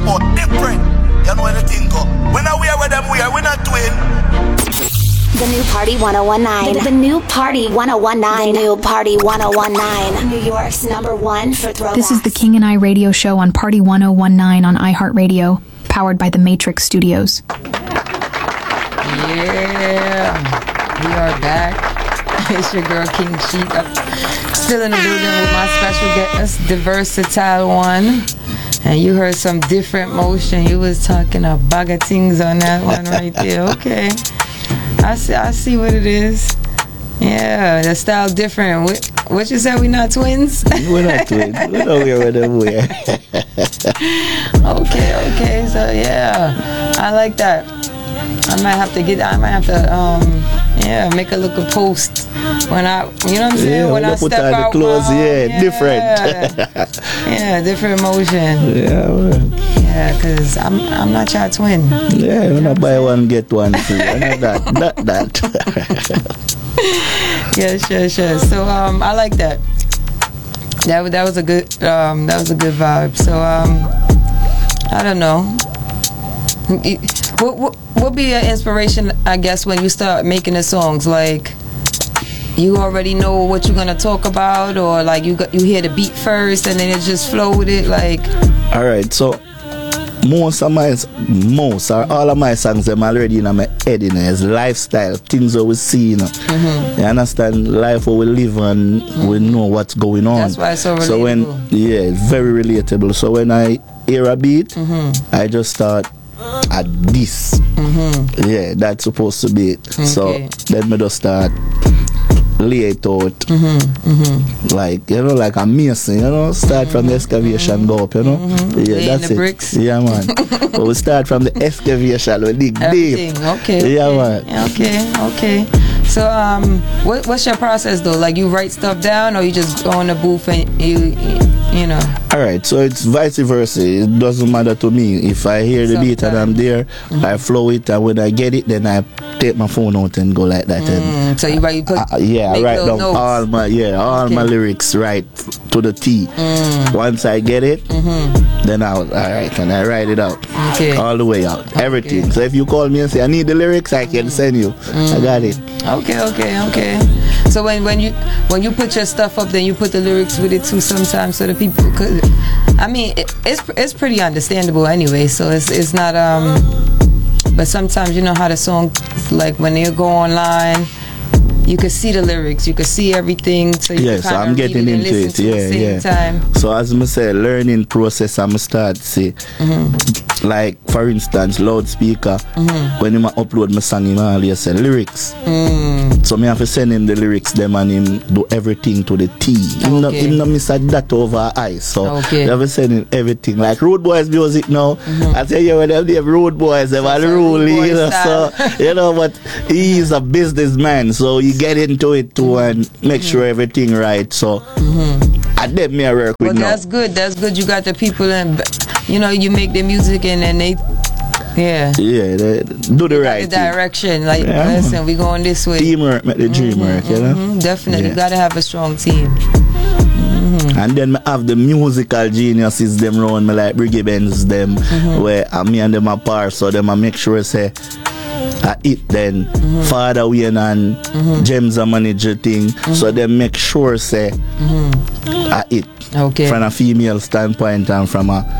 about different. You know anything go. When I wear with them, we're not twin. The new Party 1019. The new Party 1019. The new Party 1019. New York's #1 for throwbacks. This is the King and I radio show on Party 1019 on iHeartRadio, powered by the Matrix Studios. Yeah, we are back. It's your girl King Sheik. Still in the building with my special guest, the versatile one. And you heard some different motion. You was talking a bag of things on that one right there. Okay. I see what it is. Yeah, the style different. What you said, we not twins? We're not twins. We don't wear them wear. Okay. So yeah, I like that. I might have to make a little post when I, you know what I'm saying? Yeah, when I put step on out the clothes, different. Yeah, different motion. Yeah, man. Yeah, because I'm not your twin. Yeah, you're not buy one, get one free. Not that. Yeah, sure. So I like that. That was a good vibe. So I don't know. What would be an inspiration, I guess, when you start making the songs? Like, you already know what you're gonna talk about, or like you hear the beat first and then it just flow with it. Like, all right. So all of my songs, I'm already in my head. It's lifestyle, things that we see. You understand? Life what we live and we know what's going on. That's why it's so relatable. So it's very relatable. So when I hear a beat, I just start at this. Yeah, that's supposed to be it. Okay. So then me just start lay it out, like, you know, like a mason, you know, start from the excavation, go up, you know. Yeah, that's it. Bricks. Yeah, man. But we start from the excavation, we dig deep. Okay. Yeah, man. Okay. So what's your process though? Like, you write stuff down, or you just go in the booth and you know? All right, so it's vice versa. It doesn't matter to me. If I hear the beat and I'm there, I flow it, and when I get it, then I take my phone out and go like that. And so you write, I write down notes. all my lyrics right to the T. Once I get it, then I write it out, all the way out, everything. So if you call me and say I need the lyrics, I can send you. I got it. Okay. So when you put your stuff up, then you put the lyrics with it too sometimes, so the people could. I mean, it's pretty understandable anyway. So it's not but sometimes you know how the song, like when you go online, you can see the lyrics, you can see everything. So you so I'm getting into it. Time. So as I say, learning process, I'm start say, like for instance, loudspeaker. When you upload my song, you always say lyrics. So me have to send him the lyrics, them, and him do everything to the T. Him not miss a dot over I. So you have to send him everything. Like Road Boys music now. I tell you, when they have Road Boys, they are really, you know. So you know, but he is a businessman, so you get into it too and make sure everything right. So I did me a work with now. That's good. You got the people, and you know, you make the music and then they they do the right the direction. Like, listen, we going this way. Teamwork make the dream work, you know. Definitely, you gotta have a strong team. And then I have the musical geniuses them around me, like Briggy Benz them, where me and them are par, so them I make sure say I eat then Father Wayne and James a manager thing, so they make sure say I eat from a female standpoint and from a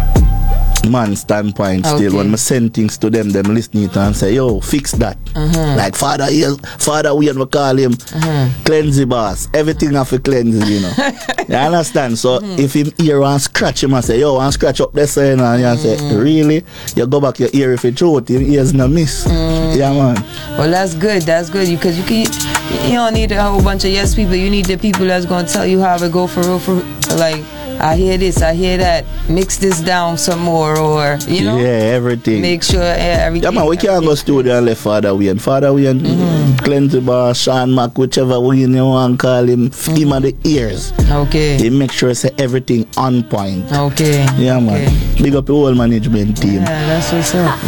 man standpoint. Still when I send things to them listen it and say, yo, fix that. Like Father Wayne, we call him cleanse boss. Everything have to cleanse, you know. You understand? So if him ear and scratch him and say, yo, and scratch up this and you say, really? You go back your ear if it truth, your ears no miss. Yeah, man. Well, that's good, because you don't need a whole bunch of yes people. You need the people that's gonna tell you how to go for real, like, I hear this, I hear that, mix this down some more, or, you know? Yeah, everything. Make sure everything. Yeah, man, we can't go studio and let Father Wayne. Father Wayne, Cleanse Bar, Sean Mac, whichever Wayne you want to call him, him of the ears. He make sure say everything on point. Yeah, man. Big up the whole management team. Yeah, that's what's up.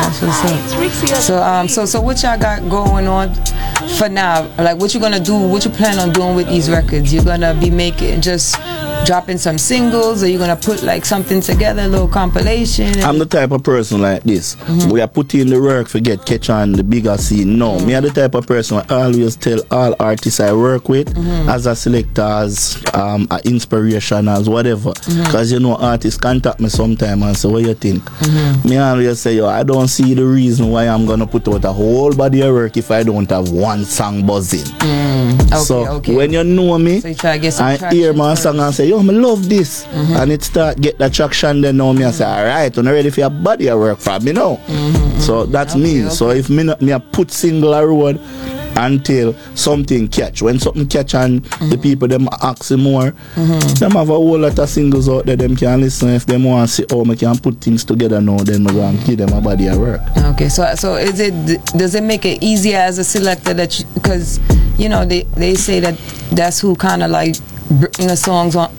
So what y'all got going on for now? Like, what you gonna do, what you plan on doing with these records? You're gonna be making just dropping some singles, or you gonna put like something together, a little compilation? I'm the type of person like this. We are putting in the work for get catch on the bigger scene. No, me are the type of person I always tell all artists I work with as a selector, as a inspiration, as whatever. Because you know artists contact me sometime and say, what you think? Me always say, yo, I don't see the reason why I'm gonna put out a whole body of work if I don't have one song buzzing. So when you know me, so you try to get some I hear my song and say, yo, I love this, and it start get the traction. Then now me I say, all right, I'm ready for your body of work for me now. So that's me. So if me I put single a road until something catch. When something catch and the people them ask more, them have a whole lot of singles out there. Them can listen if them want to see how me can put things together now. Then we gonna give them a body of work. Okay, so does it make it easier as a selector that because you know they say that's who kind of like bring the songs on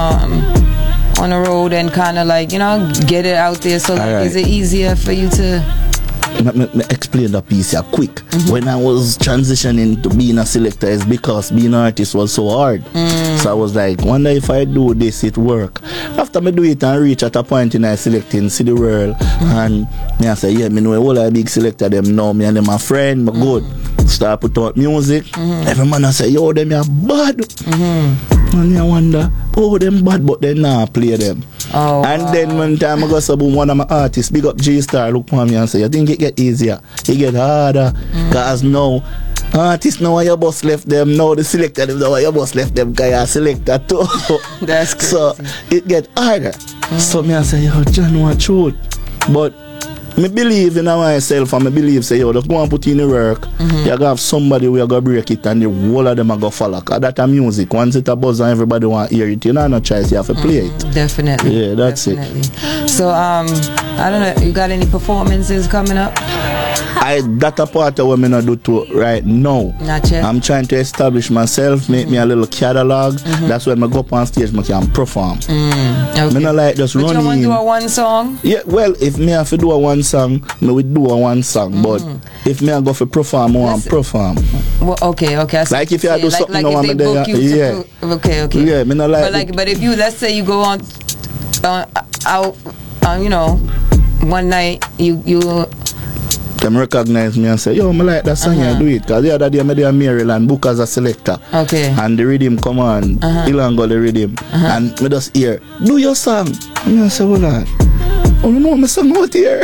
the road and kind of like, you know, get it out there. So like, is it easier for you to? Me explain that piece here quick. When I was transitioning to being a selector, it's because being an artist was so hard. So I was like, wonder if I do this, it work. After me do it and reach at a point in I selecting, see the world, and me I say, yeah, me know all a big selector them know me and them a friend, me good. Start put out music. Every man I say, yo, them are bad. And I wonder, oh, them bad, but they not play them. And then one time I go sub one of my artists, big up G-Star, look for me and say, I think it get easier, it get harder. Because now, artists know why your boss left them, now the selector them know why your boss left them, because you're a selector too. That's crazy. So it get harder. So me I say, yo, John, what truth? But me believe in myself, and me believe say, yo, just go and put in the work. You gotta have somebody who gonna break it and the whole of them are gonna follow. Cause that's music. Once it a buzz and everybody want to hear it, you know, no choice, you have to play it. Definitely. Yeah, that's it. So I don't know, you got any performances coming up? That's a part of what me not do to right now. Not yet. I'm trying to establish myself, make me a little catalog. That's when I go up on stage, I can perform. Okay. Me not like just running. But you want to do a one song? Yeah, well, if me have to do a one song, me would do a one song. But if me I go for perform, I want perform. Well, okay. Like if you do something like now, if they book you yeah. Okay. Yeah, me not like. But if you, let's say you go on out, you know, one night you. Them recognize me and say, yo, I like that song, you do it. Because the other day, I made a Maryland book as a selector. Okay. And the rhythm come on. Ilan got the rhythm. And me just hear, do your song. And I say, well, oh, no, my song out here.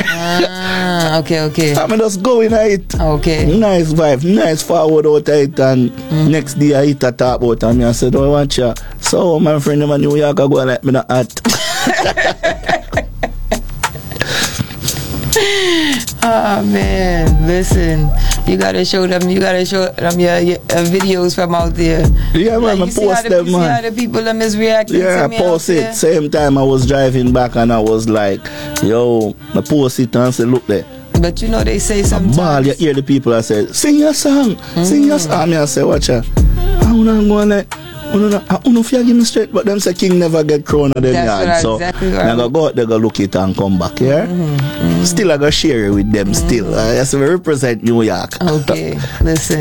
Okay. I'm just going at it. Okay. Nice vibe, nice forward out it. And next day, I hit a top out. And I said, oh, watch ya. So, my friend in New York, I go like me not at. Oh man, listen, you gotta show them your videos from out there. Yeah, man, I post them, man. You see how the people them is reacting to me. Yeah, I post it. Same time I was driving back and I was like, yo, I post it and say, look there. But you know they say sometimes. Ball, you hear the people that say, sing your song, sing your song. I say, watch ya. I'm going like, I don't know if you give me straight, but them say king never get crown of them yard. So exactly right. I'm going to go out there, go look it and come back, yeah? Still I go share it with them still. That's we represent New York. Okay, listen.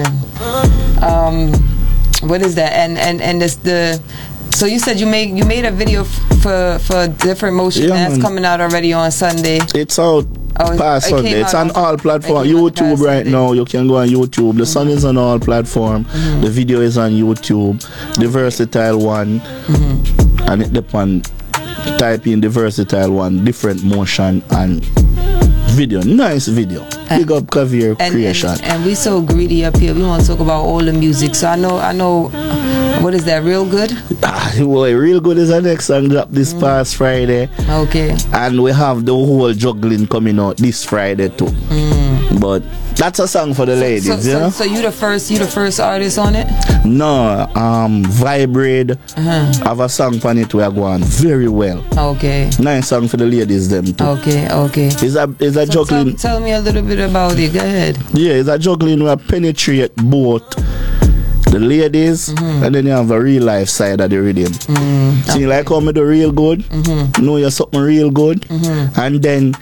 What is that? And this the so you said you made a video for Different Motion that's coming out already on Sunday. It's out. Past Sunday. It's on all platforms. YouTube right now. You can go on YouTube. The song is on all platforms. The video is on YouTube. The Versatile One. And it depends. Type in the Versatile One, Different Motion and video. Nice video. Big up Caviar Creation. And we so greedy up here. We want to talk about all the music. So I know. What is that? Real Good? Well, Real Good is our next song drop this past Friday. Okay. And we have the whole juggling coming out this Friday too. But that's a song for the ladies, you know? So you the first artist on it? No, Vibrate have a song on it where I go on very well. Okay. Nice song for the ladies them too. Okay. It's a juggling. Tell me a little bit about it. Go ahead. Yeah, it's a juggling where I penetrate both the ladies and then you have a real life side of the rhythm. See, like how me do real good, know you're something real good, and then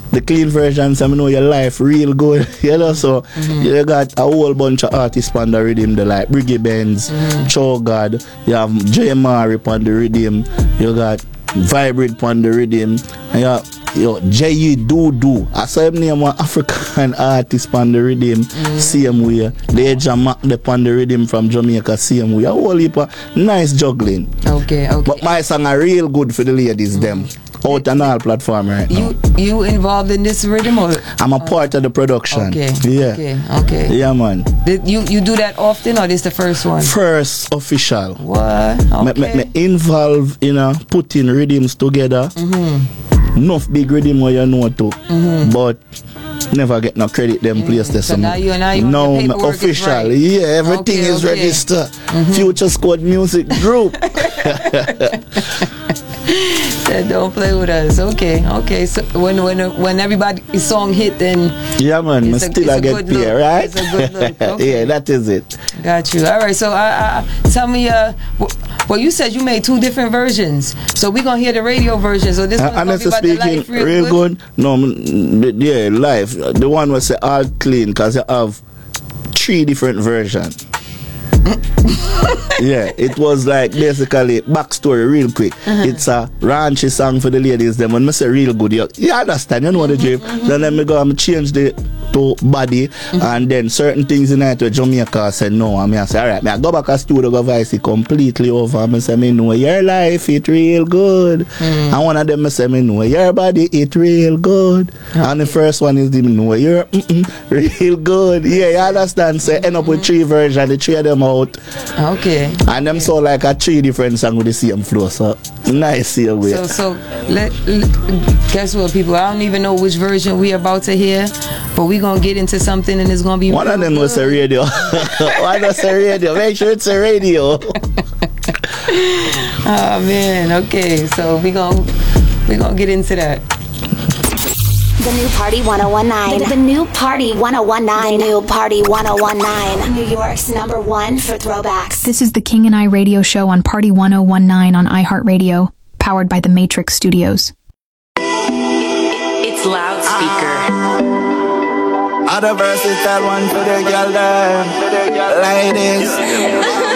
the clean version, so I know your life real good. You know, so you got a whole bunch of artists on the rhythm, the like Briggy Benz, Cho God, you have J Mari on the rhythm, you got Vibrate on the rhythm, and you have J.E. Doodoo. I saw him name one African artist on the rhythm, same way. Deja Mac on the rhythm from Jamaica, same way. A whole heap of nice juggling. Okay. But my song are real good for the ladies, them. Out on all platform right now. You involved in this rhythm or? I'm a part of the production. Okay. Yeah. Okay. Yeah, man. You do that often or this the first one? First official. What? Okay. Me involve in putting rhythms together. Enough big rhythm where you know to, but never get no credit them place there. So now you official. Right. Yeah, everything is registered. Future Squad Music Group. Don't play with us. Okay. So when everybody's song hit, then yeah, man, I still get paid, right? It's a good look. Okay. Yeah, that is it. Got you. All right. So tell me. Well, you said you made 2 different versions, so we're gonna hear the radio version. So this one's gonna be about the life real good. No, yeah, live. The one was all clean because you have 3 different versions. Yeah, it was like basically backstory real quick. It's a raunchy song for the ladies. Then when I say real good, you understand, you know the drift. Then let me go and change the to body and then certain things in it to Jamaica said no. I say alright, I go back to studio, go voice it completely over. I say me know your life it real good. And one of them I say me know your body it real good. And the first one is me know you're real good. Yeah, you understand? So end up with 3 versions, the 3 of them out. Okay. And them so like a 3 different songs with the same flow. So nice here way. So guess what, people? I don't even know which version we about to hear, but we gonna get into something and it's gonna be one of them was a radio. One was a radio. Make sure it's a radio. Oh man, okay. So we gonna get into that. The New Party 1019. The New Party 1019. The New Party 1019. New York's #1 for throwbacks. This is the King and I radio show on Party 1019 on iHeartRadio, powered by the Matrix Studios. It's Loudspeaker. Other versatile one for the girl there. Ladies.